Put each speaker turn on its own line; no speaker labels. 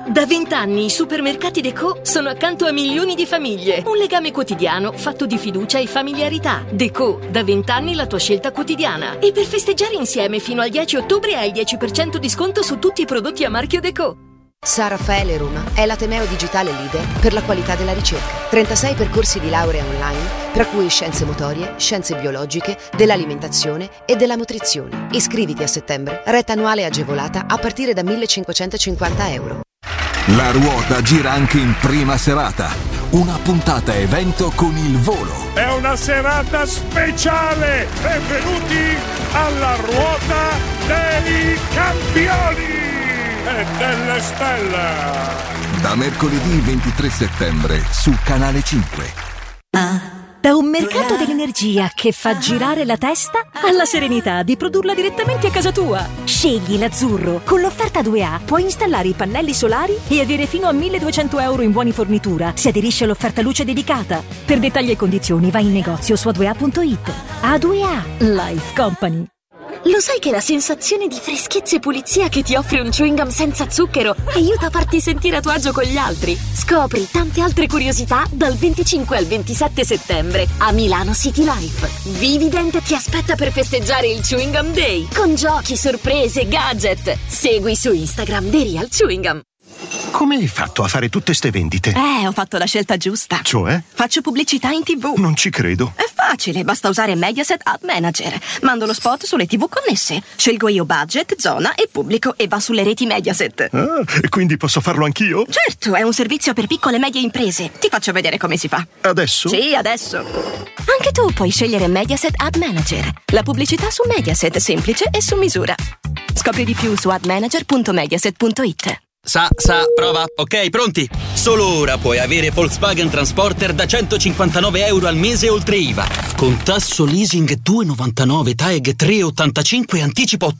Da 20 anni i supermercati Deco sono accanto a milioni di famiglie. Un legame quotidiano fatto di fiducia e familiarità. Deco, da 20 anni la tua scelta quotidiana. E per festeggiare insieme fino al 10 ottobre hai il 10% di sconto su tutti i prodotti a marchio Deco.
San Raffaele Roma è l'ateneo digitale leader per la qualità della ricerca. 36 percorsi di laurea online, tra cui scienze motorie, scienze biologiche, dell'alimentazione e della nutrizione. Iscriviti a settembre, retta annuale agevolata a partire da €1.550.
La ruota gira anche in prima serata. Una puntata evento con il volo.
È una serata speciale. Benvenuti alla ruota dei campioni e delle stelle.
Da mercoledì 23 settembre su Canale 5.
Da un mercato dell'energia che fa girare la testa alla serenità di produrla direttamente a casa tua. Scegli l'azzurro. Con l'offerta 2A puoi installare i pannelli solari e avere fino a €1.200 in buoni fornitura. Si aderisce all'offerta luce dedicata. Per dettagli e condizioni vai in negozio su a2a.it. A2A Life Company.
Lo sai che la sensazione di freschezza e pulizia che ti offre un chewing gum senza zucchero aiuta a farti sentire a tuo agio con gli altri? Scopri tante altre curiosità dal 25 al 27 settembre a Milano City Life. Vivident ti aspetta per festeggiare il Chewing Gum Day con giochi, sorprese, gadget. Segui su Instagram The Real Chewing Gum.
Come hai fatto a fare tutte ste vendite?
Ho fatto la scelta giusta.
Cioè?
Faccio pubblicità in TV.
Non ci credo.
È facile, basta usare Mediaset Ad Manager. Mando lo spot sulle TV connesse. Scelgo io budget, zona e pubblico e va sulle reti Mediaset.
Ah, e quindi posso farlo anch'io?
Certo, è un servizio per piccole e medie imprese. Ti faccio vedere come si fa.
Adesso?
Sì, adesso. Anche tu puoi scegliere Mediaset Ad Manager. La pubblicità su Mediaset, semplice e su misura. Scopri di più su admanager.mediaset.it.
Prova. Ok, pronti? Solo ora puoi avere Volkswagen Transporter da €159 al mese oltre IVA. Con tasso leasing 2,99, TAEG 3,85 e anticipo